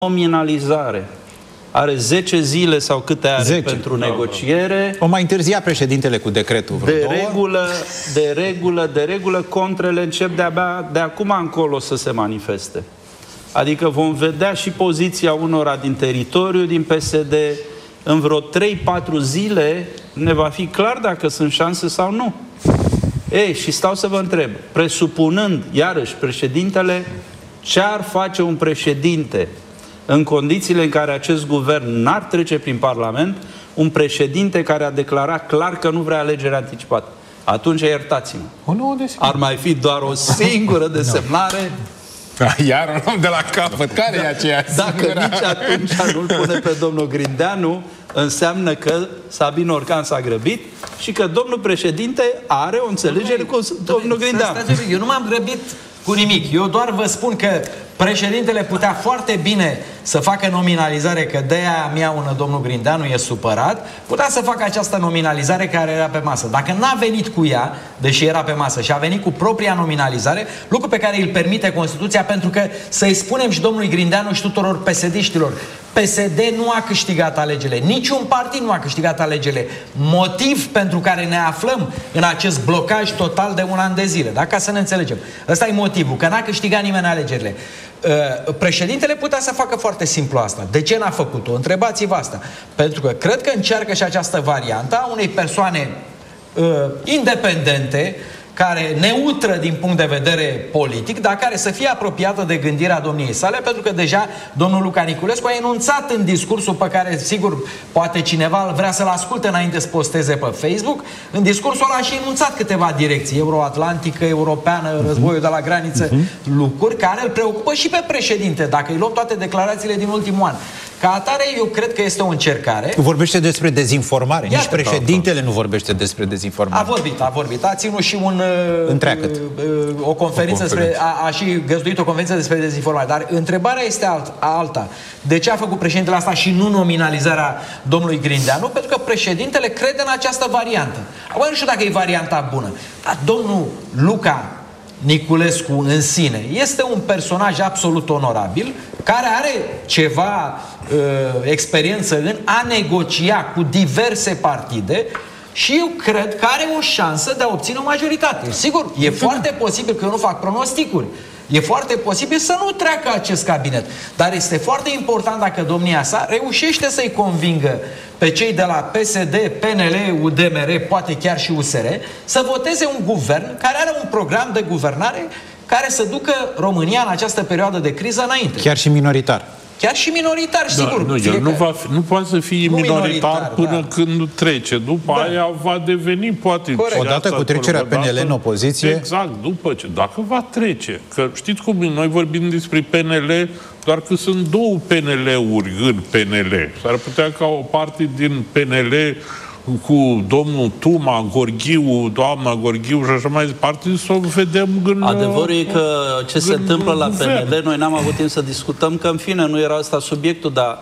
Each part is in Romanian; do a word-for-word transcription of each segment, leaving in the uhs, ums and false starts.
nominalizare. Are zece zile sau câte are zece pentru negociere. O mai întârzia președintele cu decretul vreo de două. regulă, de regulă, de regulă, contrele încep de-abia de acum încolo să se manifeste. Adică vom vedea și poziția unora din teritoriu, din P S D, în vreo trei patru zile ne va fi clar dacă sunt șanse sau nu. Ei, și stau să vă întreb, presupunând, iarăși, președintele, ce ar face un președinte în condițiile în care acest guvern n-ar trece prin Parlament, un președinte care a declarat clar că nu vrea alegeri anticipate? Atunci, iertați-mă. Ar mai fi doar o singură desemnare. Iar un om de la capăt. Care e aceea Dacă singura? nici atunci nu-l pune pe domnul Grindeanu, înseamnă că Sabin Orcan s-a grăbit și că domnul președinte are o înțelegere cu domnul Grindeanu. Eu nu m-am grăbit cu nimic. Eu doar vă spun că președintele putea foarte bine să facă nominalizare, că de-aia mi-a ună domnul Grindeanu, e supărat, putea să facă această nominalizare care era pe masă. Dacă n-a venit cu ea, deși era pe masă, și a venit cu propria nominalizare, lucru pe care îl permite Constituția, pentru că să-i spunem și domnului Grindeanu și tuturor P S D-știlor, P S D nu a câștigat alegerile, niciun partid nu a câștigat alegerile. Motiv pentru care ne aflăm în acest blocaj total de un an de zile, da? Ca să ne înțelegem. Ăsta e motivul, că n-a câștigat nimeni alegerile. Uh, președintele putea să facă foarte simplu asta. De ce n-a făcut-o? Întrebați-vă asta. Pentru că cred că încearcă și această variantă a unei persoane uh, independente, care neutră din punct de vedere politic, dar care să fie apropiată de gândirea domniei sale, pentru că deja domnul Luca Niculescu a enunțat în discursul pe care, sigur, poate cineva vrea să-l asculte înainte să posteze pe Facebook, în discursul ăla a și enunțat câteva direcții, euroatlantică, europeană, războiul de la graniță, uh-huh. lucruri care îl preocupă și pe președinte, dacă îi luăm toate declarațiile din ultimul an. Ca atare, eu cred că este o încercare. Vorbește despre dezinformare. Iată, Nici președintele da, da. nu vorbește despre dezinformare. A vorbit, a vorbit. A ținut și un... Întreagăt. O conferință, despre, a, a și găzduit o conferință despre dezinformare. Dar întrebarea este alt, alta. De ce a făcut președintele asta și nu nominalizarea domnului Grindeanu? Pentru că președintele crede în această variantă. Acum nu știu dacă e varianta bună. Dar domnul Luca Niculescu în sine este un personaj absolut onorabil, care are ceva uh, experiență în a negocia cu diverse partide și eu cred că are o șansă de a obține o majoritate. Sigur, e foarte posibil, că eu nu fac pronosticuri, e foarte posibil să nu treacă acest cabinet. Dar este foarte important dacă domnia sa reușește să-i convingă pe cei de la P S D, P N L, U D M R, poate chiar și U S R, să voteze un guvern care are un program de guvernare care să ducă România în această perioadă de criză înainte. Chiar și minoritar. Chiar și minoritar, da, sigur. Nu, el nu, va fi, nu poate să fie minoritar, minoritar până da. când trece. După da. aia va deveni, poate... Odată cu trecerea P N L în opoziție... Exact, după ce. Dacă va trece. Că știți cum noi vorbim despre P N L, doar că sunt două P N L-uri în P N L. S-ar putea ca o parte din P N L cu domnul Tuma, Gorghiu, doamna Gorghiu și așa mai departe, să o vedem în... Adevărul e că ce se întâmplă la P N L, noi n-am avut timp să discutăm, că în fine nu era asta subiectul, dar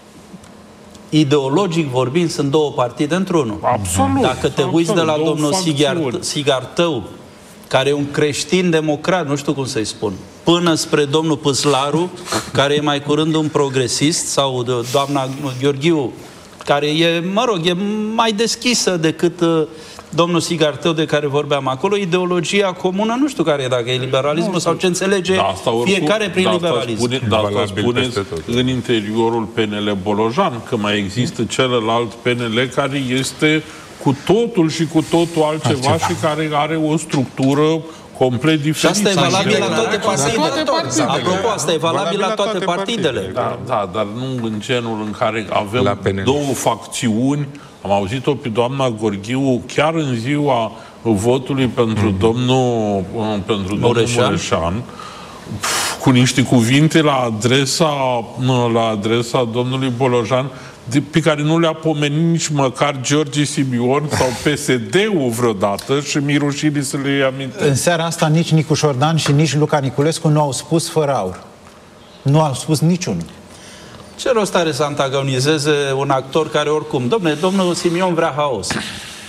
ideologic vorbind sunt două partide într-unul. Absolut. Dacă te uiți de la domnul Sigartău, care e un creștin democrat, nu știu cum să-i spun, până spre domnul Păslaru, care e mai curând un progresist, sau de doamna Gheorghiu, care e, mă rog, e mai deschisă decât uh, domnul Sigartău de care vorbeam acolo. Ideologia comună, nu știu care e, dacă e liberalismul nu, sau ce înțelege da, oricum, fiecare prin da, liberalism. Spune, da, asta spuneți în interiorul P N L Bolojan, că mai există celălalt P N L care este cu totul și cu totul altceva, altceva. și care are o structură complet diferit. Și asta e valabil la toate partidele. Apropo, asta e valabil la toate partidele. Da, da, dar nu în genul în care avem două facțiuni. Am auzit-o pe doamna Gorghiu chiar în ziua votului pentru mm. domnul, pentru domnul Mureșan, cu niște cuvinte la adresa, la adresa domnului Bolojan, de, pe care nu le-a pomenit nici măcar George Simion sau P S D-ul vreodată și mi-e rușine să le iei aminte. În seara asta nici Nicu Șordan și nici Luca Niculescu nu au spus fără aur. Nu au spus niciunul. Ce rost are să antagonizeze un actor care oricum... Dom'le, domnul Simion vrea haos.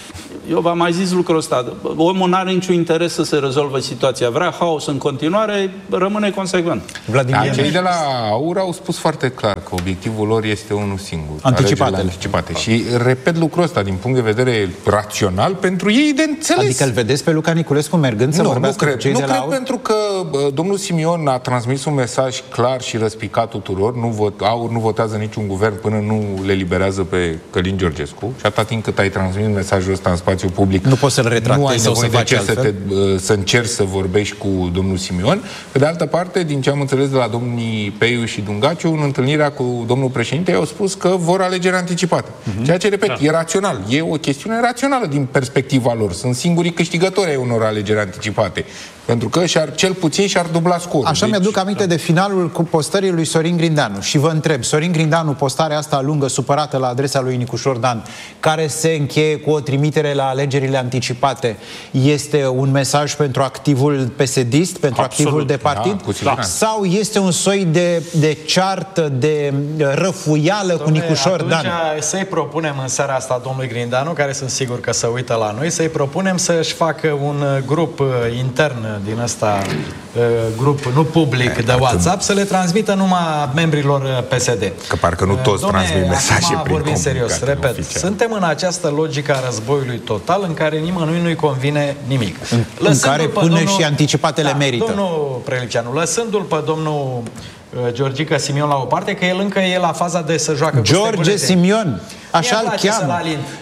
eu v-am mai zis lucrul ăsta. Omul nu are niciun interes să se rezolve situația. Vrea haos în continuare, rămâne consecvent. Vladimir, cei de la AUR au spus foarte clar că obiectivul lor este unul singur. Anticipatele. Anticipate. Și repet lucrul ăsta din punct de vedere rațional, pentru ei de înțeles. Adică îl vedeți pe Luca Niculescu mergând să nu, vorbească nu cred, cu cei nu de la cred AUR? pentru că bă, domnul Simion a transmis un mesaj clar și răspicat tuturor. Nu vot, AUR nu votează niciun guvern până nu le liberează pe Călin Georgescu. Și atât timp cât ai transmis mesajul ăsta în spațiu public, nu poți să-l retractezi, nu ai sau nevoie să de ce faci să, te, să încerci să vorbești cu domnul Simion. Pe de altă parte, din ce am înțeles de la domnii Peiu și Dungaciu, în întâlnirea cu domnul președinte, au spus că vor alegeri anticipate. Uh-huh. Ceea ce, repet, da. e rațional. E o chestiune rațională din perspectiva lor. Sunt singurii câștigători ai unor alegeri anticipate. Pentru că și-ar, cel puțin și-ar dubla scorul. Așa deci, mi-aduc aminte de finalul cu postării lui Sorin Grindeanu. Și vă întreb, Sorin Grindeanu, postarea asta lungă, supărată la adresa lui Nicu Șordan, care se încheie cu o trimitere la alegerile anticipate, este un mesaj pentru activul P S D-ist, pentru Absolut. activul de partid? Da, sau este un soi de, de ceartă, de răfuială Dom'le, cu Nicu Șordan? Atunci să-i propunem în seara asta domnului Grindeanu, care sunt sigur că se uită la noi, să-i propunem să-și facă un grup intern din ăsta, grup nu public de WhatsApp, să le transmită numai membrilor P S D. Că parcă nu toți transmit mesaje prin vorbim serios, repet, oficial. Suntem în această logică a războiului total în care nimănui nu-i convine nimic. În, în care până domnul, și anticipatele da, merită. Domnul Prelipceanu, lăsându-l pe domnul Georgica Simion la o parte, că el încă e la faza de să joacă George cu Simion, așa îl cheamă.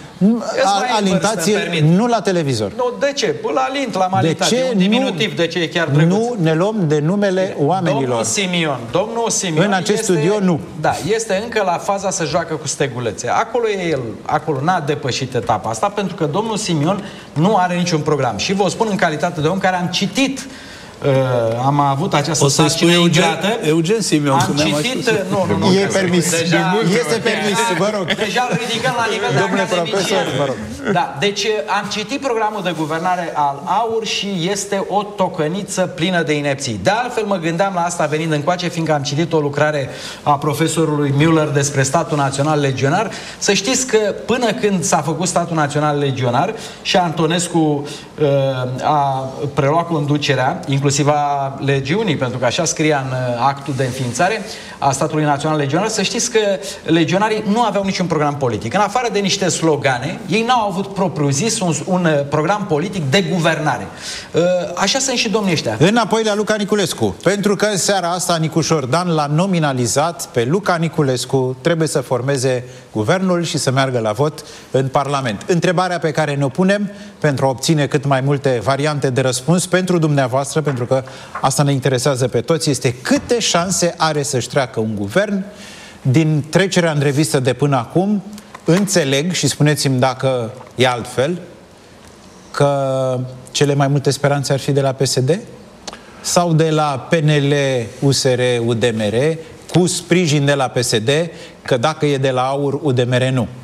Alintați nu la televizor. Nu, de ce? La alint, l-am alintat. De ce? Un diminutiv, nu, de ce e chiar drăguț. Nu ne luăm de numele oamenilor. Domnul Simion, domnul Simion în acest este, studio, nu. Da, este încă la faza să joacă cu stegulețe. Acolo e el, acolo n-a depășit etapa asta, pentru că domnul Simion nu are niciun program. Și vă spun în calitate de om care am citit Uh, am avut această sarcină ingrată. Eugen Simion. Am citit... Nu, nu, nu. E permis. Deja, este permis, vă rog. Deja îl ridicăm la nivel Domnule de profesor, vă rog. Da, deci am citit programul de guvernare al AUR și este o tocăniță plină de inepții. De altfel mă gândeam la asta venind încoace, fiindcă am citit o lucrare a profesorului Müller despre statul național legionar. Să știți că până când s-a făcut statul național legionar și Antonescu uh, a preluat conducerea, inclusiv a legiunii, pentru că așa scria în actul de înființare a statului național legionar, să știți că legionarii nu aveau niciun program politic. În afară de niște slogane, ei n-au avut propriu-zis un, un program politic de guvernare. Așa sunt și domnii ăștia. Înapoi la Luca Niculescu. Pentru că în seara asta Nicu Șordan l-a nominalizat pe Luca Niculescu, trebuie să formeze guvernul și să meargă la vot în Parlament. Întrebarea pe care ne-o punem pentru a obține cât mai multe variante de răspuns pentru dumneavoastră, pentru că asta ne interesează pe toți, este câte șanse are să-și treacă un guvern. Din trecerea în revistă de până acum, înțeleg, și spuneți-mi dacă e altfel, că cele mai multe speranțe ar fi de la P S D sau de la P N L, U S R, U D M R, cu sprijin de la P S D, că dacă e de la AUR, U D M R nu.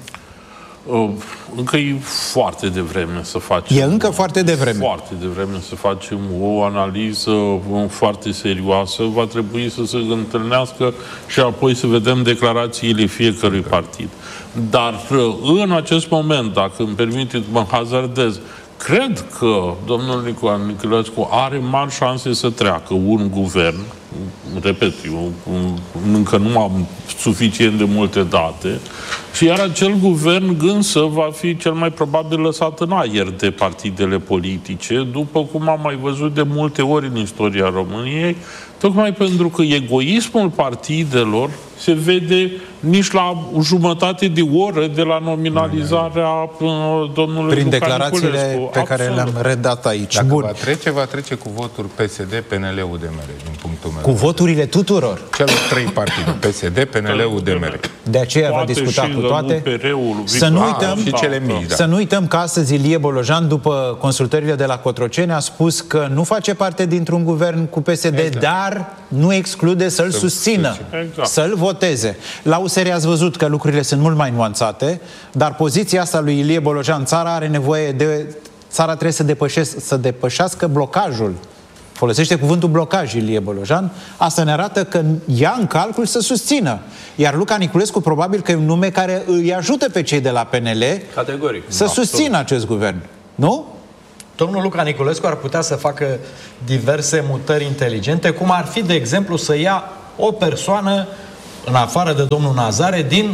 Încă e foarte devreme să facem... E încă foarte devreme. Foarte devreme să facem o analiză foarte serioasă. Va trebui să se întâlnească și apoi să vedem declarațiile fiecărui partid. Dar în acest moment, dacă îmi permiteți, mă hazardez, cred că domnul Niculescu are mari șanse să treacă un guvern. Repet, eu încă nu am suficient de multe date, și iar acel guvern însă va fi cel mai probabil lăsat în aer de partidele politice, după cum am mai văzut de multe ori în istoria României, tocmai pentru că egoismul partidelor se vede nici la jumătate de oră de la nominalizarea domnului prin Luca declarațiile Niculescu. pe care le-am redat aici. Dacă Bun. va trece, va trece cu voturi P S D, P N L, U D M R, din punctul meu. Cu voturile tuturor? Celor trei partide, P S D, P N L, U D M R. De aceea va discuta cu toate. Să nu uităm, și cele mici, da. Să nu uităm că astăzi Ilie Bolojan, după consultările de la Cotroceni, a spus că nu face parte dintr-un guvern cu P S D, exact, dar nu exclude să-l susțină, exact, să-l voteze. La U S R ați văzut că lucrurile sunt mult mai nuanțate, dar poziția asta lui Ilie Bolojan, țara are nevoie de... Țara trebuie să, depășesc, să depășească blocajul folosește cuvântul blocaj Ilie Bolojan, asta ne arată că ia în calcul să susțină. Iar Luca Niculescu probabil că e un nume care îi ajută pe cei de la P N L Categoric. să Absolut. susțină acest guvern. Nu? Domnul Luca Niculescu ar putea să facă diverse mutări inteligente, cum ar fi, de exemplu, să ia o persoană, în afară de domnul Nazare, din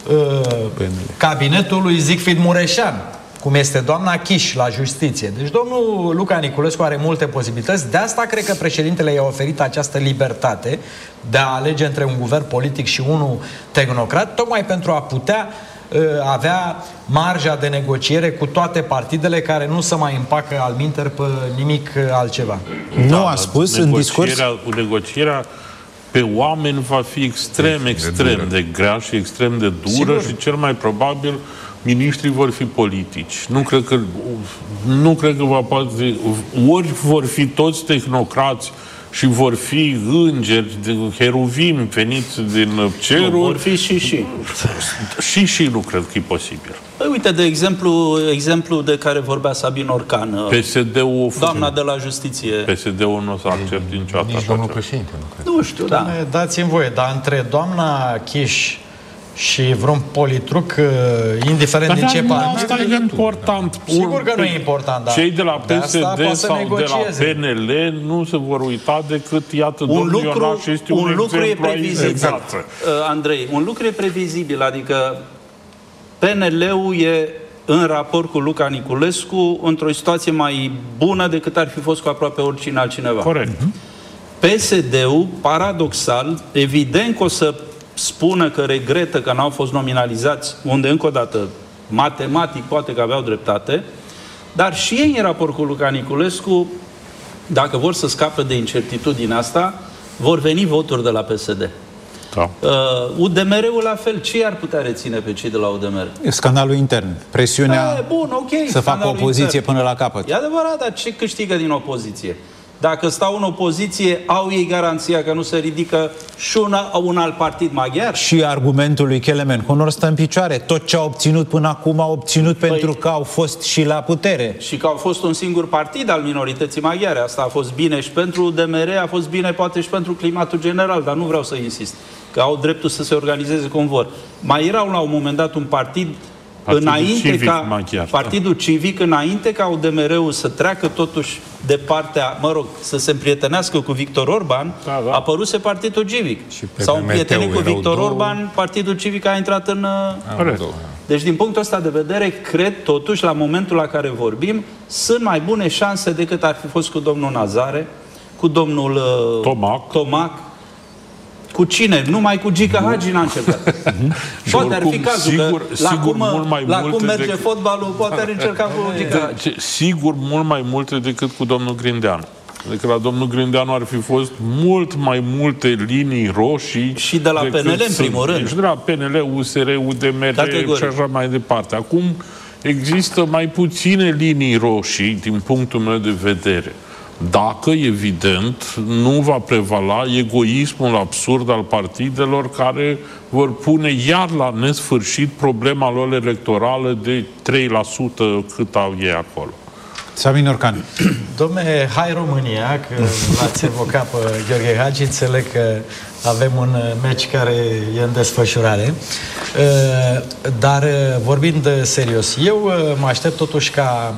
uh, cabinetul lui Zicfrid Mureșan, cum este doamna Chiș la justiție. Deci domnul Luca Niculescu are multe posibilități. De asta cred că președintele i-a oferit această libertate de a alege între un guvern politic și unul tehnocrat, tocmai pentru a putea uh, avea marja de negociere cu toate partidele care nu se mai împacă alminter pe nimic altceva. Nu da, a spus în discurs... Negocierea pe oameni va fi extrem, extrem de, de grea și extrem de dură. Sigur. Și cel mai probabil miniștrii vor fi politici. Nu cred că nu cred că va poate, ori vor fi toți tehnocrați și vor fi îngeri, heruvim veniți din ceruri. Vor fi și și. Și și nu cred că e posibil. Păi uite, de exemplu, exemplu de care vorbea Sabin Orcan. P S D-ul doamna de la justiție. P S D-ul nu o să accepte niciodată. Nici domnul președinte, nu cred. Nu știu, da. Dați-mi voie, dar între doamna Chiș și vreun politruc, indiferent dar din ce partid... Asta e important. Sigur că nu e important, dar cei de la P S D sau de la P N L nu se vor uita decât, iată, un domnul lucru, Ionaș este un, un lucru e previzibil. Exact. Andrei, un lucru e previzibil, adică P N L-ul e în raport cu Luca Niculescu într-o situație mai bună decât ar fi fost cu aproape oricine altcineva. Corect. P S D-ul, paradoxal, evident că o să spună că regretă că n-au fost nominalizați, unde, încă o dată, matematic poate că aveau dreptate, dar și ei, în raport cu Luca Niculescu, dacă vor să scape de incertitudinea asta, vor veni voturi de la P S D. Da. Uh, U D M R-ul la fel. Ce ar putea reține pe cei de la U D M R? Scandalul intern. Presiunea e, bun, okay, să facă opoziție intern până la capăt. E adevărat, dar ce câștigă din opoziție? Dacă stau în opoziție, au ei garanția că nu se ridică și una, un alt partid maghiar? Și argumentul lui Kelemen Hunor stă în picioare. Tot ce au obținut până acum au obținut păi, pentru că au fost și la putere. Și că au fost un singur partid al minorității maghiare. Asta a fost bine și pentru U D M R, a fost bine poate și pentru climatul general, dar nu vreau să insist. Că au dreptul să se organizeze cum vor. Mai erau la un moment dat un partid Partidul înainte civic ca maghiar, Partidul da. Civic, înainte ca U D M R-ul să treacă totuși de partea, mă rog, să se împrietenească cu Victor Orban, da, da. apăruse Partidul Civic. S-au împrietenit cu Victor două... Orban, Partidul Civic a intrat în... A, deci, din punctul ăsta de vedere, cred totuși, la momentul la care vorbim, sunt mai bune șanse decât ar fi fost cu domnul Nazare, cu domnul Tomac, Tomac cu cine? Numai cu Gica Hagi n-a încercat. Poate ar fi cazul sigur, că la sigur, cum, mult mai la cum merge decât... fotbalul, poate ar încerca cu Gica Hagi. Sigur, mult mai multe decât cu domnul Grindeanu. Adică la domnul Grindeanu ar fi fost mult mai multe linii roșii. Și de la P N L, în primul rând. Și de la P N L, U S R, U D M R și așa mai departe. Acum există mai puține linii roșii, din punctul meu de vedere. Dacă, evident, nu va prevala egoismul absurd al partidelor care vor pune iar la nesfârșit problema lor electorală de trei la sută cât au ei acolo. Sabin Orcan. Dom'le, hai România, că l-ați evocat pe Gheorghe Hagi, înțeleg că avem un meci care e în desfășurare. Dar, vorbind serios, eu mă aștept totuși ca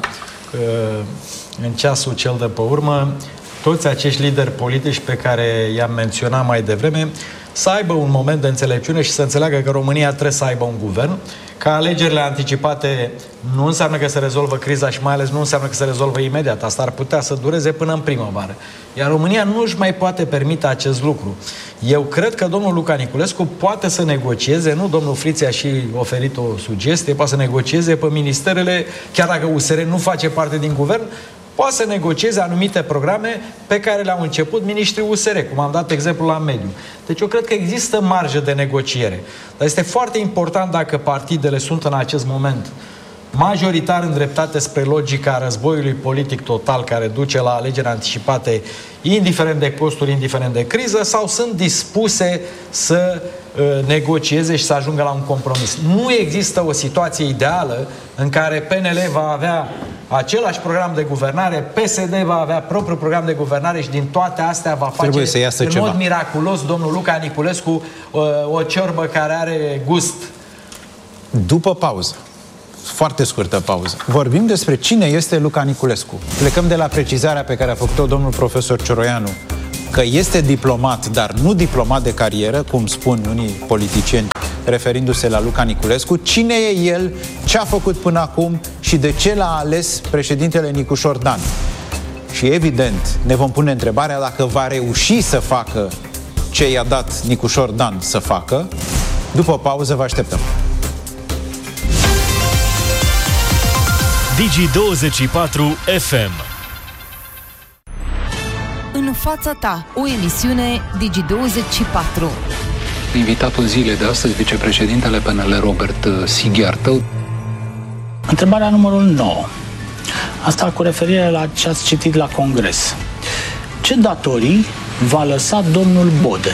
în ceasul cel de pe urmă, toți acești lideri politici pe care i-am menționat mai devreme să aibă un moment de înțelepciune și să înțeleagă că România trebuie să aibă un guvern, că alegerile anticipate nu înseamnă că se rezolvă criza și mai ales nu înseamnă că se rezolvă imediat. Asta ar putea să dureze până în primăvară. Iar România nu își mai poate permite acest lucru. Eu cred că domnul Luca Niculescu poate să negocieze, nu, domnul Friț a și oferit o sugestie, poate să negocieze pe ministerele, chiar dacă U S R nu face parte din guvern, poate să negocieze anumite programe pe care le-au început miniștrii U S R, cum am dat exemplu la mediu. Deci eu cred că există marjă de negociere. Dar este foarte important dacă partidele sunt în acest moment majoritar îndreptate spre logica războiului politic total care duce la alegeri anticipate, indiferent de costuri, indiferent de criză, sau sunt dispuse să uh, negocieze și să ajungă la un compromis. Nu există o situație ideală în care P N L va avea același program de guvernare, P S D va avea propriul program de guvernare și din toate astea va face să iasă în ceva. mod miraculos domnul Luca Niculescu o ciorbă care are gust. După pauză, foarte scurtă pauză, vorbim despre cine este Luca Niculescu. Plecăm de la precizarea pe care a făcut-o domnul profesor Cioroianu, că este diplomat, dar nu diplomat de carieră, cum spun unii politicieni referindu-se la Luca Niculescu. Cine e el, ce a făcut până acum și de ce l-a ales președintele Nicușor Dan? Și evident ne vom pune întrebarea dacă va reuși să facă ce i-a dat Nicușor Dan să facă. După pauză vă așteptăm. Digi douăzeci și patru F M. În fața ta, o emisiune Digi douăzeci și patru. Invitatul zilei de astăzi, vicepreședintele P N L, Robert Sighiartă. Întrebarea numărul nouă. Asta cu referire la ce ați citit la Congres. Ce datorii va lăsa domnul Bode?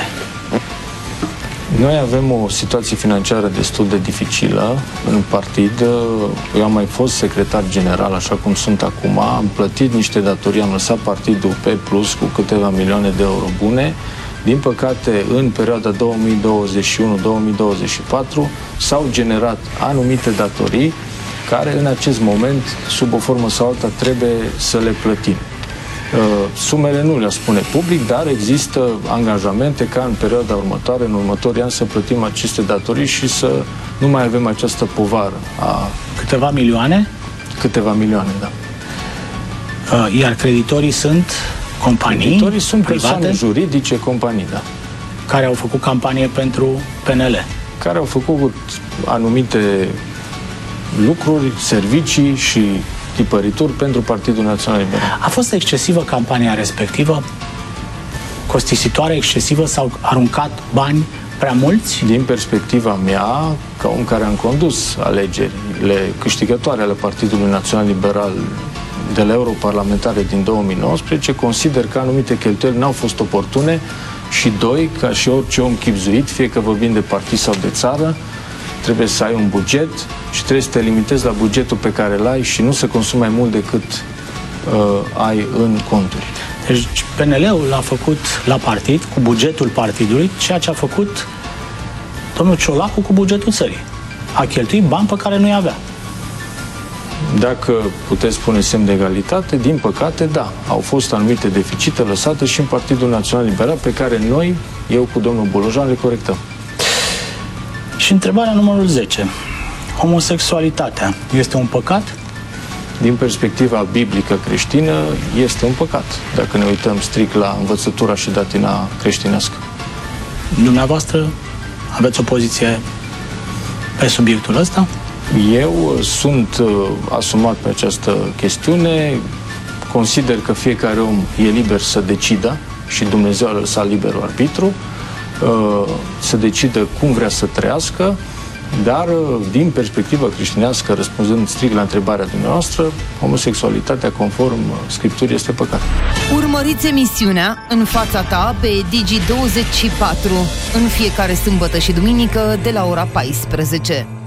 Noi avem o situație financiară destul de dificilă în partid. Eu am mai fost secretar general, așa cum sunt acum. Am plătit niște datorii, am lăsat partidul pe plus cu câteva milioane de euro bune. Din păcate, în perioada două mii douăzeci și unu două mii douăzeci și patru s-au generat anumite datorii care în acest moment, sub o formă sau alta, trebuie să le plătim. Sumele nu le spune public, dar există angajamente ca în perioada următoare, în următorii ani, să plătim aceste datorii și să nu mai avem această povară. A... Câteva milioane? Câteva milioane, da. Iar creditorii sunt companii? Creditorii sunt private, persoane juridice, companii, da. Care au făcut campanie pentru P N L? Care au făcut anumite lucruri, servicii și tipărituri pentru Partidul Național Liberal. A fost excesivă campania respectivă? Costisitoare, excesivă? S-au aruncat bani prea mulți? Din perspectiva mea, ca om care am condus alegerile câștigătoare ale Partidului Național Liberal de la europarlamentare din două mii nouăsprezece, consider că anumite cheltuieli n-au fost oportune și doi, ca și orice om chibzuit, fie că vorbim de partid sau de țară, trebuie să ai un buget și trebuie să te limitezi la bugetul pe care îl ai și nu să consumi mai mult decât uh, ai în conturi. Deci P N L-ul a făcut la partid, cu bugetul partidului, ceea ce a făcut domnul Ciolacu cu bugetul țării. A cheltuit bani pe care nu-i avea. Dacă puteți spune semn de egalitate, din păcate, da. Au fost anumite deficite lăsate și în Partidul Național Liberal, pe care noi, eu cu domnul Bolojan, le corectăm. Și întrebarea numărul zece. Homosexualitatea este un păcat? Din perspectiva biblică creștină, este un păcat, dacă ne uităm strict la învățătura și datina creștinească. Dumneavoastră aveți o poziție pe subiectul ăsta? Eu sunt uh, asumat pe această chestiune. Consider că fiecare om e liber să decidă și Dumnezeu a lăsat liberul arbitru, uh, să decidă cum vrea să trăiască, dar uh, din perspectivă creștinească, răspunzând strict la întrebarea dumneavoastră, homosexualitatea conform uh, Scripturii este păcat. Urmăriți emisiunea În fața ta pe Digi douăzeci și patru în fiecare sâmbătă și duminică de la ora paisprezece.